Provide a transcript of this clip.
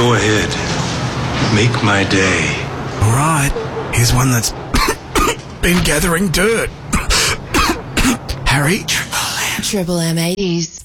Go ahead. Make my day. All right. Here's one that's been gathering dirt. Harry? Triple M 80s.